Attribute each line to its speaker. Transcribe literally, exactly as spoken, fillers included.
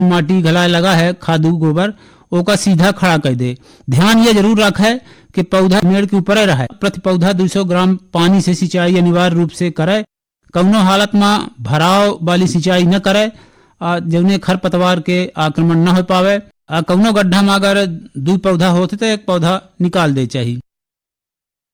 Speaker 1: माटी घलाए लगा है खादू गोबर ओका सीधा खड़ा कर दे। ध्यान ये जरूर रखे कि पौधा पेड़ के ऊपर रहे। प्रति पौधा दो सौ ग्राम पानी से सिंचाई अनिवार्य रूप से करे। कौनो हालत में भराव वाली सिंचाई न करे जौने खरपतवार के आक्रमण न हो पावे। कौनो गड्ढा में अगर दो पौधा होते तो एक पौधा निकाल दे चाहिए।